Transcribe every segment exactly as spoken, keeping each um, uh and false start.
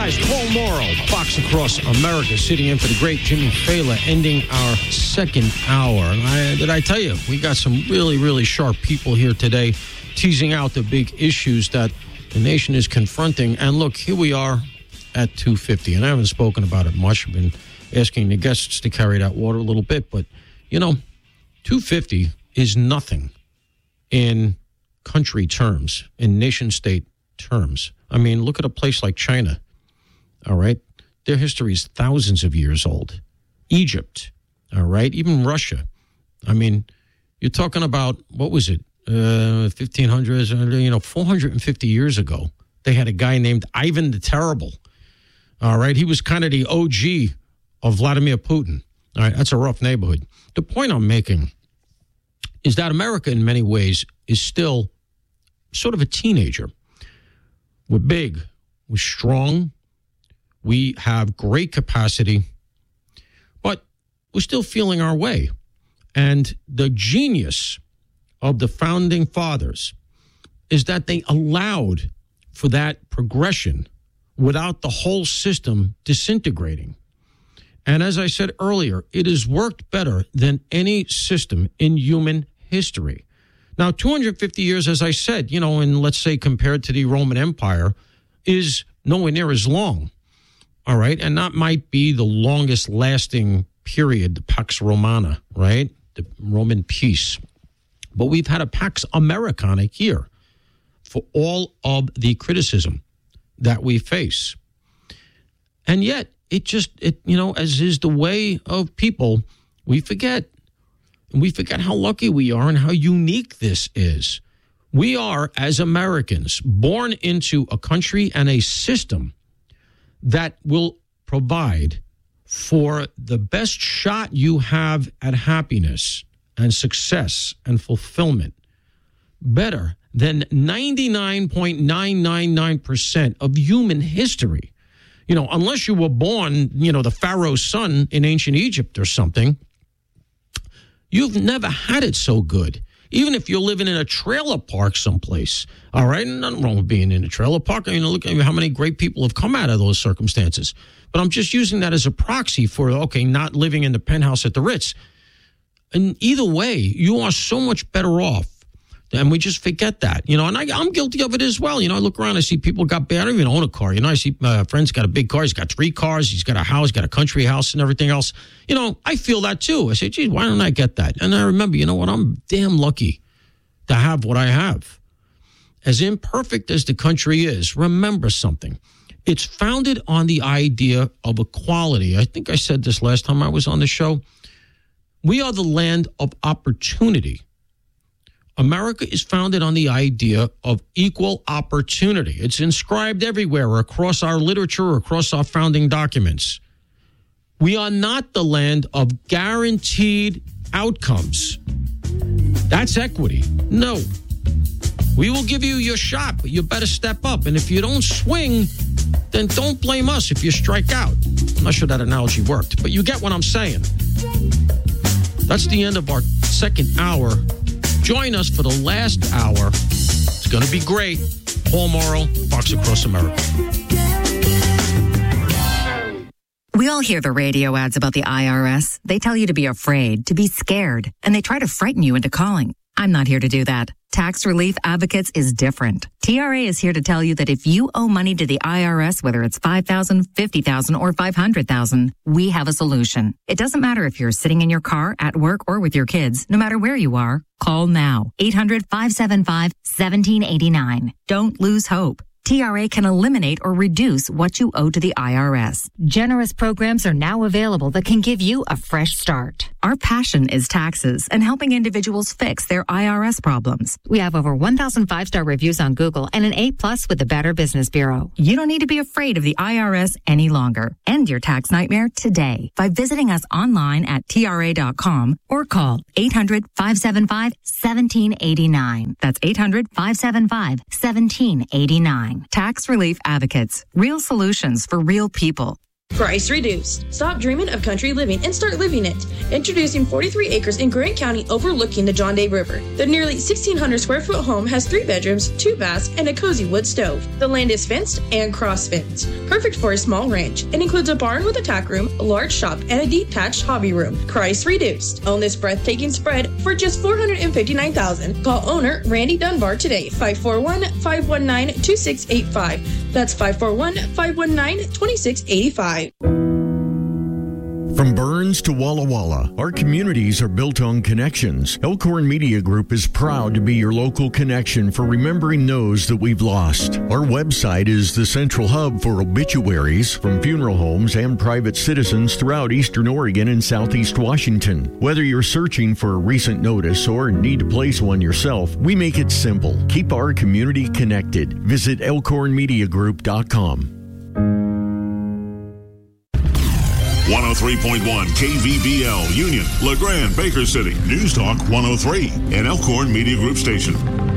guys, Paul Morrow, Fox Across America, sitting in for the great Jimmy Fallon, ending our second hour. And I, did I tell you, we got some really, really sharp people here today teasing out the big issues that the nation is confronting. And look, here we are at two fifty, and I haven't spoken about it much. I've been asking the guests to carry that water a little bit, but, you know, two fifty is nothing in country terms, in nation-state terms. I mean, look at a place like China, all right? Their history is thousands of years old. Egypt, all right? Even Russia. I mean, you're talking about, what was it, uh, fifteen hundreds, you know, four hundred fifty years ago. They had a guy named Ivan the Terrible, all right? He was kind of the O G of Vladimir Putin. All right, that's a rough neighborhood. The point I'm making is that America, in many ways, is still sort of a teenager. We're big, we're strong, we have great capacity, but we're still feeling our way. And the genius of the founding fathers is that they allowed for that progression without the whole system disintegrating. And as I said earlier, it has worked better than any system in human history. Now, two hundred fifty years, as I said, you know, and let's say compared to the Roman Empire, is nowhere near as long. All right. And that might be the longest lasting period, the Pax Romana, right? The Roman peace. But we've had a Pax Americana here for all of the criticism that we face. And yet, it just, it you know, as is the way of people, we forget. And we forget how lucky we are and how unique this is. We are, as Americans, born into a country and a system that will provide for the best shot you have at happiness and success and fulfillment better than ninety-nine point nine nine nine percent of human history. You know, unless you were born, you know, the Pharaoh's son in ancient Egypt or something, you've never had it so good. Even if you're living in a trailer park someplace, all right? Nothing wrong with being in a trailer park. I mean, look at how many great people have come out of those circumstances. But I'm just using that as a proxy for, okay, not living in the penthouse at the Ritz. And either way, you are so much better off. And we just forget that, you know, and I, I'm guilty of it as well. You know, I look around, I see people got, I don't even own a car. You know, I see my uh, friend's got a big car. He's got three cars. He's got a house, got a country house and everything else. You know, I feel that too. I say, geez, why don't I get that? And I remember, you know what? I'm damn lucky to have what I have. As imperfect as the country is, remember something. It's founded on the idea of equality. I think I said this last time I was on the show. We are the land of opportunity. America is founded on the idea of equal opportunity. It's inscribed everywhere across our literature, across our founding documents. We are not the land of guaranteed outcomes. That's equity. No. We will give you your shot, but you better step up. And if you don't swing, then don't blame us if you strike out. I'm not sure that analogy worked, but you get what I'm saying. That's the end of our second hour. Join us for the last hour. It's going to be great. Paul Morrow, Fox Across America. We all hear the radio ads about the I R S. They tell you to be afraid, to be scared, and they try to frighten you into calling. I'm not here to do that. Tax Relief Advocates is different. T R A is here to tell you that if you owe money to the I R S, whether it's five thousand dollars, fifty thousand dollars, or five hundred thousand dollars, we have a solution. It doesn't matter if you're sitting in your car, at work, or with your kids. No matter where you are, call now. eight hundred, five seven five, one seven eight nine. Don't lose hope. T R A can eliminate or reduce what you owe to the I R S. Generous programs are now available that can give you a fresh start. Our passion is taxes and helping individuals fix their I R S problems. We have over one thousand five-star reviews on Google and an A plus with the Better Business Bureau. You don't need to be afraid of the I R S any longer. End your tax nightmare today by visiting us online at T R A dot com or call eight hundred, five seven five, one seven eight nine. That's eight hundred, five seven five, one seven eight nine. Tax Relief Advocates. Real solutions for real people. Price reduced. Stop dreaming of country living and start living it. Introducing forty-three acres in Grant County overlooking the John Day River. The nearly sixteen hundred square foot home has three bedrooms, two baths, and a cozy wood stove. The land is fenced and cross-fenced. Perfect for a small ranch. It includes a barn with a tack room, a large shop, and a detached hobby room. Price reduced. Own this breathtaking spread for just four hundred fifty-nine thousand dollars. Call owner Randy Dunbar today, five four one, five one nine, two six eight five. That's five four one, five one nine, two six eight five. From Burns to Walla Walla, our communities are built on connections. Elkhorn Media Group is proud to be your local connection for remembering those that we've lost. Our website is the central hub for obituaries from funeral homes and private citizens throughout Eastern Oregon and Southeast Washington. Whether you're searching for a recent notice or need to place one yourself, we make it simple. Keep our community connected. Visit elkhorn media group dot com. one oh three point one K V B L, Union, LeGrand, Baker City, News Talk one oh three, an Elkhorn Media Group station.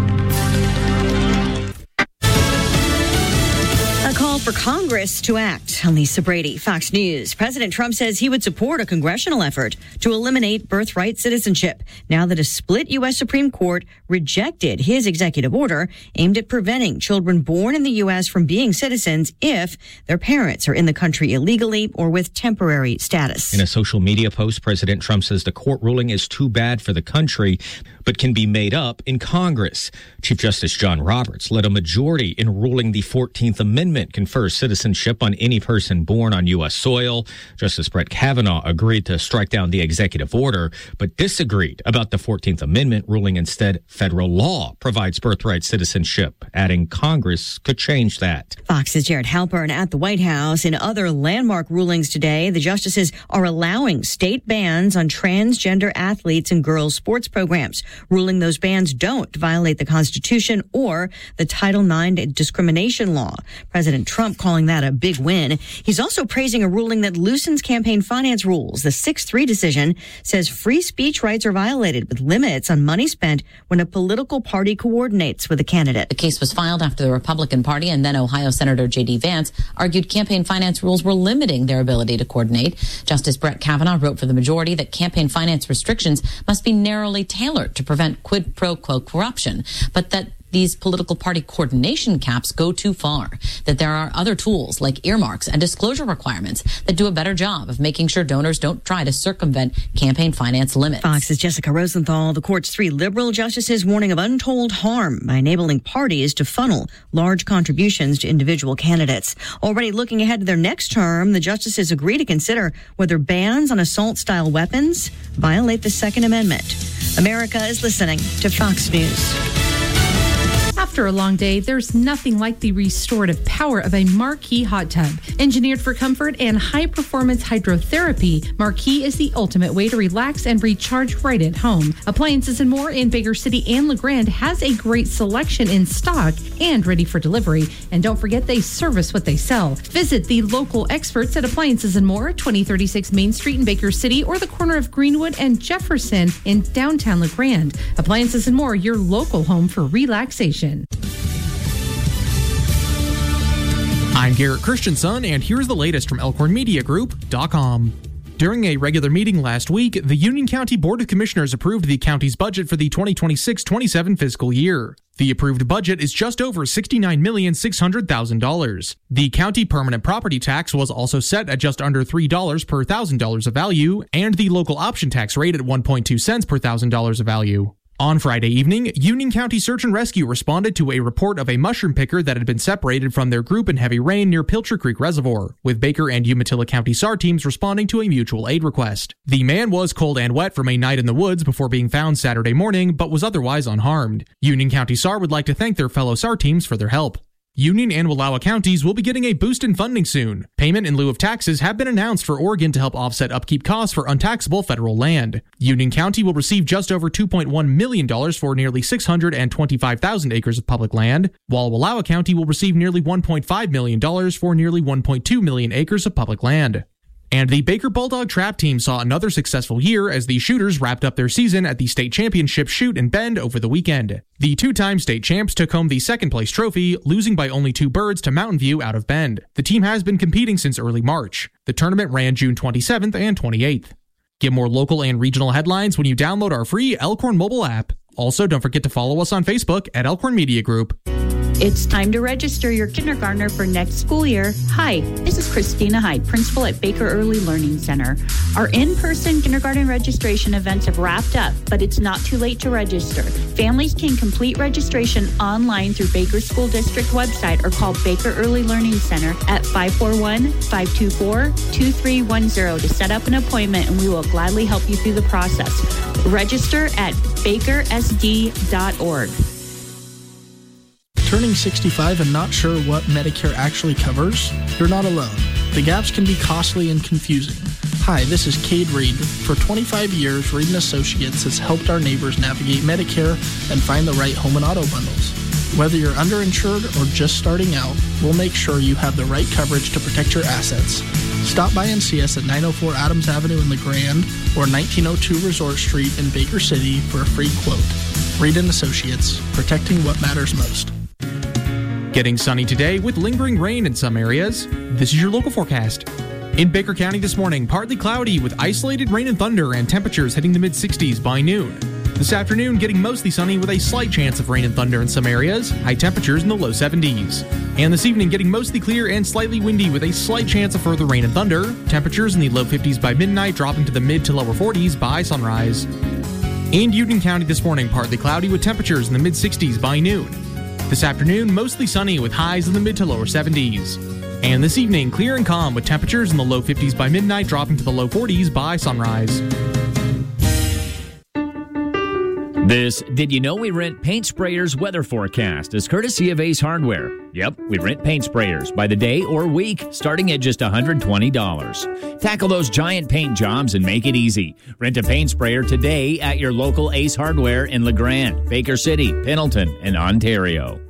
A call for Congress to act. I'm Lisa Brady, Fox News. President Trump says he would support a congressional effort to eliminate birthright citizenship now that a split U S Supreme Court rejected his executive order aimed at preventing children born in the U S from being citizens if their parents are in the country illegally or with temporary status. In a social media post, President Trump says the court ruling is too bad for the country, but can be made up in Congress. Chief Justice John Roberts led a majority in ruling the fourteenth Amendment confers citizenship on any person born on U S soil. Justice Brett Kavanaugh agreed to strike down the executive order, but disagreed about the fourteenth Amendment, ruling instead federal law provides birthright citizenship, adding Congress could change that. Fox's Jared Halpern at the White House. In other landmark rulings today, the justices are allowing state bans on transgender athletes and girls' sports programs, ruling those bans don't violate the Constitution or the Title nine discrimination law. President Trump calling that a big win. He's also praising a ruling that loosens campaign finance rules. The six three decision says free speech rights are violated with limits on money spent when a political party coordinates with a candidate. The case was filed after the Republican Party and then Ohio Senator J D Vance argued campaign finance rules were limiting their ability to coordinate. Justice Brett Kavanaugh wrote for the majority that campaign finance restrictions must be narrowly tailored to prevent quid pro quo corruption, but that these political party coordination caps go too far, that there are other tools like earmarks and disclosure requirements that do a better job of making sure donors don't try to circumvent campaign finance limits. Fox's Jessica Rosenthal. The court's three liberal justices warning of untold harm by enabling parties to funnel large contributions to individual candidates. Already looking ahead to their next term, the justices agree to consider whether bans on assault-style weapons violate the Second Amendment. America is listening to Fox News. After a long day, there's nothing like the restorative power of a Marquee hot tub. Engineered for comfort and high-performance hydrotherapy, Marquee is the ultimate way to relax and recharge right at home. Appliances and More in Baker City and LeGrand has a great selection in stock and ready for delivery. And don't forget, they service what they sell. Visit the local experts at Appliances and More, twenty thirty-six Main Street in Baker City, or the corner of Greenwood and Jefferson in downtown LeGrand. Appliances and More, your local home for relaxation. I'm Garrett Christensen, and here's the latest from elkhorn media group dot com. During a regular meeting last week, the Union County Board of Commissioners approved the county's budget for the twenty twenty-six twenty-seven fiscal year. The approved budget is just over sixty-nine million six hundred thousand dollars. The county permanent property tax was also set at just under three dollars per one thousand dollars of value, and the local option tax rate at one point two cents per one thousand dollars of value. On Friday evening, Union County Search and Rescue responded to a report of a mushroom picker that had been separated from their group in heavy rain near Pilcher Creek Reservoir, with Baker and Umatilla County S A R teams responding to a mutual aid request. The man was cold and wet from a night in the woods before being found Saturday morning, but was otherwise unharmed. Union County S A R would like to thank their fellow S A R teams for their help. Union and Wallowa counties will be getting a boost in funding soon. Payment in lieu of taxes have been announced for Oregon to help offset upkeep costs for untaxable federal land. Union County will receive just over two point one million dollars for nearly six hundred twenty-five thousand acres of public land, while Wallowa County will receive nearly one point five million dollars for nearly one point two million acres of public land. And the Baker Bulldog Trap team saw another successful year as the Shooters wrapped up their season at the state championship shoot in Bend over the weekend. The two-time state champs took home the second-place trophy, losing by only two birds to Mountain View out of Bend. The team has been competing since early March. The tournament ran June twenty-seventh and twenty-eighth. Get more local and regional headlines when you download our free Elkhorn mobile app. Also, don't forget to follow us on Facebook at Elkhorn Media Group. It's time to register your kindergartner for next school year. Hi, this is Christina Hyde, principal at Baker Early Learning Center. Our in-person kindergarten registration events have wrapped up, but it's not too late to register. Families can complete registration online through Baker School District website or call Baker Early Learning Center at five four one, five two four, two three one zero to set up an appointment, and we will gladly help you through the process. Register at baker s d dot org. Turning sixty-five and not sure what Medicare actually covers? You're not alone. The gaps can be costly and confusing. Hi, this is Cade Reed. For twenty-five years, Reed and Associates has helped our neighbors navigate Medicare and find the right home and auto bundles. Whether you're underinsured or just starting out, we'll make sure you have the right coverage to protect your assets. Stop by and see us at nine oh four Adams Avenue in LeGrand or nineteen oh two Resort Street in Baker City for a free quote. Reed and Associates, protecting what matters most. Getting sunny today with lingering rain in some areas. This is your local forecast. In Baker County this morning, partly cloudy with isolated rain and thunder and temperatures hitting the mid sixties by noon. This afternoon, getting mostly sunny with a slight chance of rain and thunder in some areas, high temperatures in the low seventies. And this evening, getting mostly clear and slightly windy with a slight chance of further rain and thunder, temperatures in the low fifties by midnight, dropping to the mid to lower forties by sunrise. In Union County this morning, partly cloudy with temperatures in the mid sixties by noon. This afternoon, mostly sunny with highs in the mid to lower seventies. And this evening, clear and calm with temperatures in the low fifties by midnight, dropping to the low forties by sunrise. This Did You Know We Rent Paint Sprayers weather forecast is courtesy of Ace Hardware. Yep, we rent paint sprayers by the day or week, starting at just one hundred twenty dollars. Tackle those giant paint jobs and make it easy. Rent a paint sprayer today at your local Ace Hardware in LeGrand, Baker City, Pendleton, and Ontario.